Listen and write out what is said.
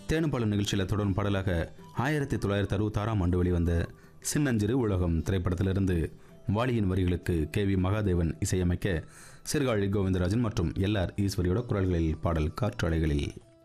தேனும்பாலும் நிகழ்ச்சியில் தொடரும் பாடலாக 1966ஆம் ஆண்டு வெளிவந்த சின்னஞ்சிறு உலகம் திரைப்படத்திலிருந்து வாலியின் வரிகளுக்கு KV மகாதேவன் இசையமைக்க சீர்காழி கோவிந்தராஜன் மற்றும் LR ஈஸ்வரியோட குரல்களில் பாடல் காற்று அலைகளில்.